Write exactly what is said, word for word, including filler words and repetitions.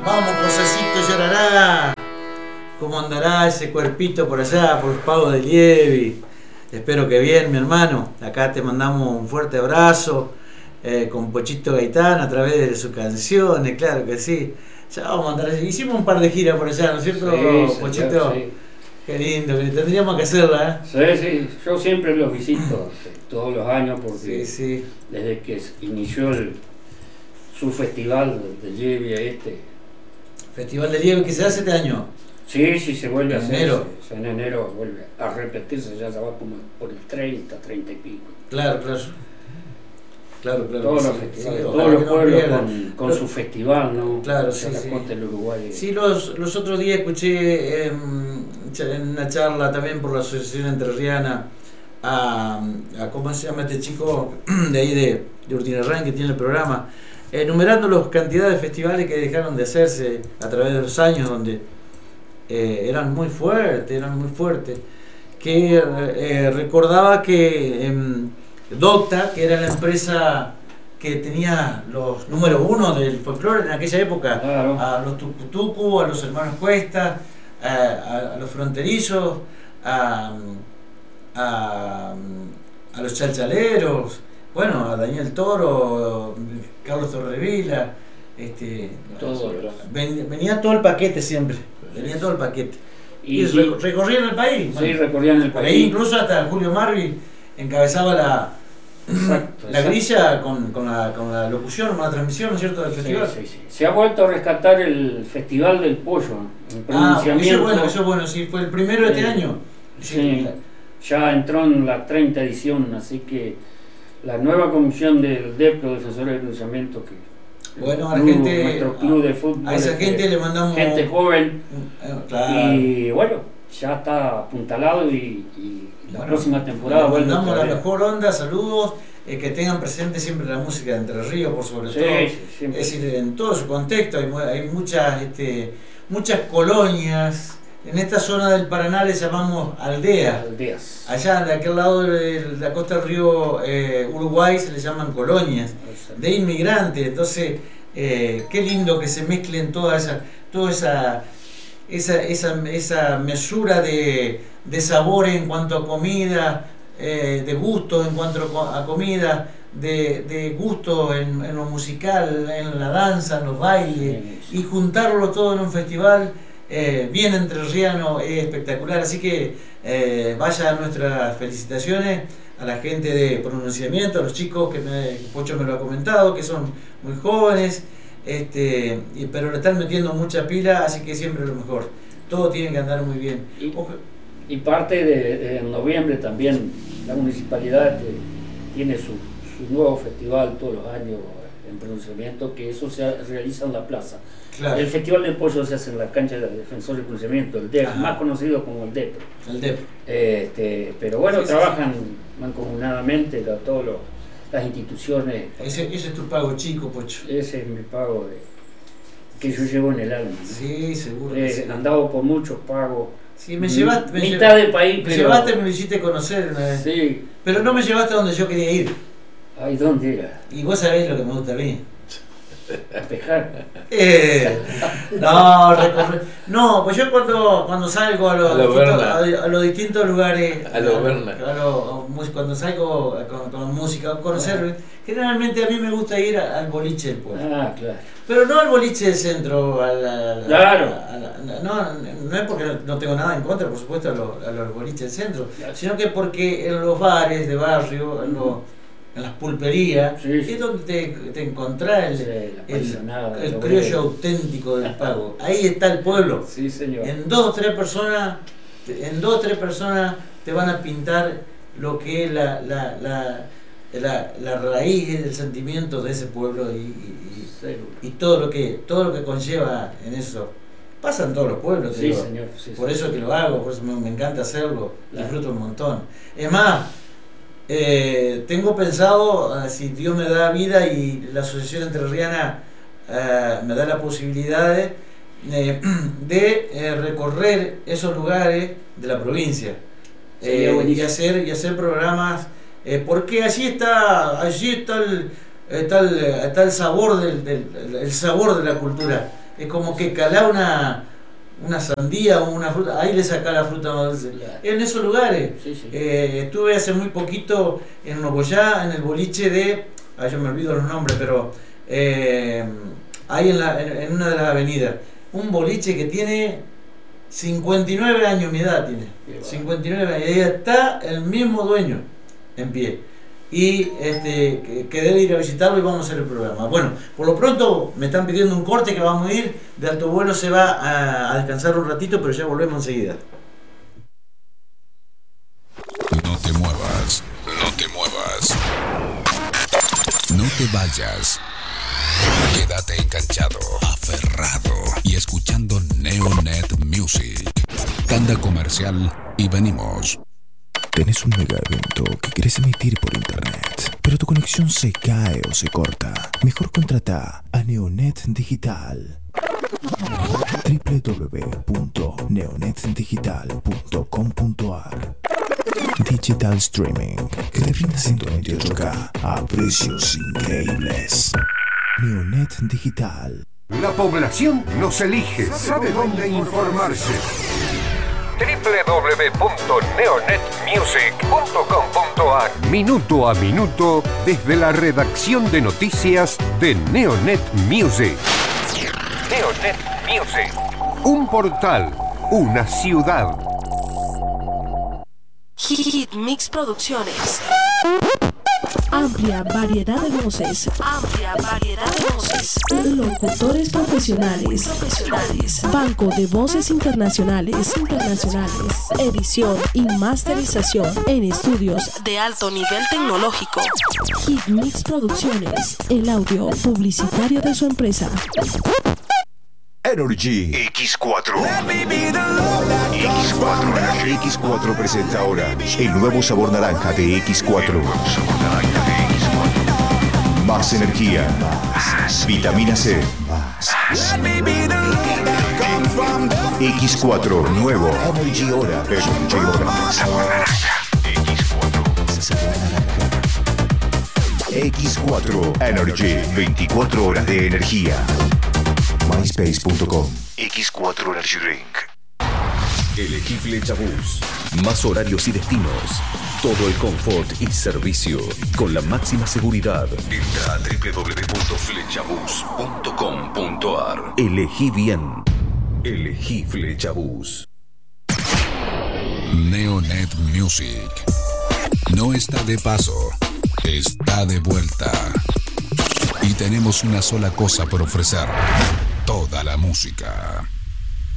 Vamos, Josecito Llorará. ¿Cómo andará ese cuerpito por allá, por los pagos de Lievi? Espero que bien, mi hermano. Acá te mandamos un fuerte abrazo eh, con Pochito Gaitán a través de sus canciones, claro que sí. Ya vamos a andar. Hicimos un par de giras por allá, ¿no es cierto, sí, Pochito? Señor, sí. Qué lindo, tendríamos que hacerla, ¿eh? Sí, sí, yo siempre los visito todos los años porque sí, sí. Desde que inició el, su festival de Lievi este. Festival de Lievi que se hace este año. Sí, sí, se vuelve en a hacer. enero. Se, en enero vuelve a repetirse, ya se va como por el treinta, treinta y pico. Claro, claro. Claro, claro. Todos los sí, festivales, sí, todos los no pueblos pierdan. con, con Lo, su festival, ¿no? Claro, o sí, sea, la sí. costa del Uruguay. Sí, los, los otros días escuché eh, en una charla también por la Asociación Entrerriana a, a ¿cómo se llama este chico de ahí de, de Urtinarrain que tiene el programa? Enumerando las cantidades de festivales que dejaron de hacerse a través de los años, donde eh, eran muy fuertes, eran muy fuertes, que eh, recordaba que eh, Docta, que era la empresa que tenía los números uno del folclore en aquella época, Claro. A los Tucutucu, a los hermanos Cuesta, a, a, a los fronterizos, a, a, a los chalchaleros, bueno, a Daniel Toro, Carlos Torrevila, este, Todo, ven, venía todo el paquete siempre, venía todo el paquete. Y, Y, y recorrían el país. Sí, bueno, recorrían el por país. ahí incluso hasta Julio Marvi encabezaba la, Exacto, la exacto. grilla con, con, la, con la locución, con la transmisión, ¿no es cierto?, del festival. Sí, sí, sí. Se ha vuelto a rescatar el Festival del Pollo, el Ah, eso es pronunciamiento. bueno, eso es bueno, sí, fue el primero de este Sí. año. Sí, ya entró en la treinta edición, así que la nueva comisión del DEPRO, Defensores del Pronunciamiento, que Bueno, a la club, gente, nuestro club de fútbol, a esa este, gente le mandamos gente joven, eh, claro. y bueno, ya está apuntalado y, y la Bueno, próxima temporada le vuelve mandamos otra la vez. mejor onda, saludos, eh, que tengan presente siempre la música de Entre Ríos, por sobre Sí, todo. sí, siempre. Es decir, en todo su contexto hay, mu- hay muchas, este, muchas colonias. En esta zona del Paraná le llamamos aldeas. Aldeas. Allá de aquel lado de la costa del río eh, Uruguay se le llaman colonias de inmigrantes. Entonces, eh, qué lindo que se mezclen toda esa, toda esa, esa, esa, esa mesura de, de sabores en cuanto a comida, eh, de gusto en cuanto a comida, de, de gusto en, en lo musical, en la danza, en los bailes, y juntarlo todo en un festival. Eh, bien entrerriano, es espectacular, así que eh, vaya nuestras felicitaciones a la gente de pronunciamiento, a los chicos que me, Pocho me lo ha comentado, que son muy jóvenes, este, y, pero le están metiendo mucha pila, así que siempre lo mejor, todo tiene que andar muy bien. Y, y parte de, de noviembre también la municipalidad este, tiene su, su nuevo festival todos los años en pronunciamiento, que eso se realiza en la plaza. Claro. El Festival del Pollo se hace en la cancha del Defensor del Pronunciamiento, el D E P, más conocido como el DEPRO. El DEP. Este, pero bueno, Sí, sí, trabajan sí. mancomunadamente la, todas las instituciones. Ese, ese es tu pago chico, Pocho. Ese es mi pago de, que yo llevo en el alma, ¿no? Sí, seguro. He que sí. andado por muchos pagos. Sí, me llevaste, me mitad del país, me pero, llevaste, me lo hiciste conocer una vez. Sí. Pero no me llevaste a donde yo quería ir. Ay, ¿dónde era? Y vos sabés lo que me gusta a mí. A pescar. Eh, no, recorrer. No, pues yo cuando, cuando salgo a los, A lo distintos, Berna. a, a los distintos lugares, A lo Berna. a lo- a- cuando salgo con, con música, a conocer, generalmente a mí me gusta ir a- al boliche del pueblo. Ah, claro. Pero no al boliche del centro, a la, a la- Claro. a la- no, no es porque no tengo nada en contra, por supuesto, a los, a los boliches del centro, Claro. sino que porque en los bares de barrio, en, los- en las pulperías, Sí, sí. es donde te, te encontrás el, Sí, la el, paisanada, el lo criollo bueno. auténtico del pago. Ahí está el pueblo. Sí, señor. En dos o tres personas, en dos o tres personas te van a pintar lo que es la, la, la, la, la raíz del sentimiento de ese pueblo y, y, Seguro. y, y todo lo que todo lo que conlleva en eso. Pasa en todos los pueblos, te Sí, digo. señor. Sí, Por señor. eso que lo hago, por eso me, me encanta hacerlo, Claro. disfruto un montón. Es más, eh, tengo pensado, eh, si Dios me da vida y la Asociación Entrerriana eh, me da la posibilidad de, eh, de eh, recorrer esos lugares de la provincia Sería eh, y buenísimo. hacer y hacer programas, eh, porque allí está allí está el, está el, está el sabor del, del- el sabor de la cultura. es como que calá una, una sandía o una fruta, ahí le saca la fruta más dulce. En esos lugares. Sí, sí. Eh, estuve hace muy poquito en Nogoyá, en el boliche de, ah, yo me olvido los nombres, pero eh, ahí en, la, en, en una de las avenidas, un boliche que tiene cincuenta y nueve años, mi edad tiene, cincuenta y nueve años, y ahí está el mismo dueño en pie. Y este, quedé ir a visitarlo y vamos a hacer el programa. Bueno, por lo pronto me están pidiendo un corte que vamos a ir. De Alto Vuelo se va a, a descansar un ratito, pero ya volvemos enseguida. No te muevas, no te muevas. No te vayas. Quédate enganchado, aferrado y escuchando Neonet Music. Tanda comercial y venimos. Tenés un mega evento que querés emitir por internet, pero tu conexión se cae o se corta. Mejor contrata a Neonet Digital. doble u doble u doble u punto neonet digital punto com punto a r Digital Streaming que te brinda ciento veintiocho K a precios increíbles. Neonet Digital. La población nos elige, sabe dónde informarse. doble u doble u doble u punto neonet music punto com punto a r Minuto a minuto desde la redacción de noticias de Neonet Music. Neonet Music. Un portal, una ciudad. Hit Mix Producciones. Amplia variedad de voces. Amplia variedad de voces. Locutores profesionales. Profesionales. Banco de voces internacionales. Internacionales. Edición y masterización en estudios de alto nivel tecnológico. Hit Mix Producciones. El audio publicitario de su empresa. Energy X cuatro. X cuatro. X cuatro presenta ahora el nuevo sabor naranja de X cuatro. Más energía, más vitamina C, más. X cuatro nuevo. Energy Hora. Energy Hora. Sabor naranja. X cuatro. Sabor naranja. X cuatro Energy. veinticuatro horas de energía. myspace punto com. X cuatro Energy Drink. Elegí Flechabús. Más horarios y destinos. Todo el confort y servicio con la máxima seguridad. Entra a doble u doble u doble u punto flechabús punto com punto a r. Elegí bien. Elegí Flechabús. Neonet Music no está de paso, está de vuelta. Y tenemos una sola cosa por ofrecer: toda la música.